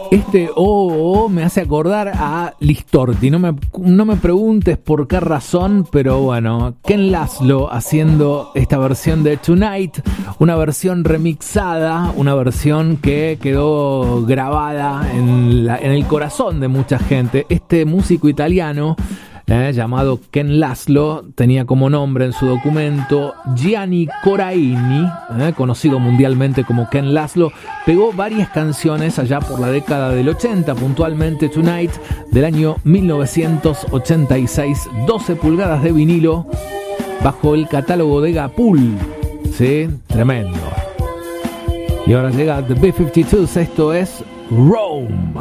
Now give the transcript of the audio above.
Este me hace acordar a Listorti. No me preguntes por qué razón, pero bueno, Ken Laszlo haciendo esta versión de Tonight, una versión remixada, una versión que quedó grabada en el corazón de mucha gente. Este músico italiano llamado Ken Laszlo tenía como nombre en su documento Gianni Coraini, conocido mundialmente como Ken Laszlo. Pegó varias canciones allá por la década del 80, puntualmente Tonight del año 1986, 12 pulgadas de vinilo bajo el catálogo de Gapul. Sí, tremendo. Y ahora llega The B-52s, esto es Rome.